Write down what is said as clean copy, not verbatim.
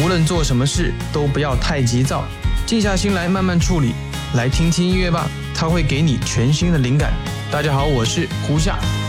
无论做什么事都不要太急躁，静下心来慢慢处理。来听听音乐吧，它会给你全新的灵感。大家好，我是胡夏。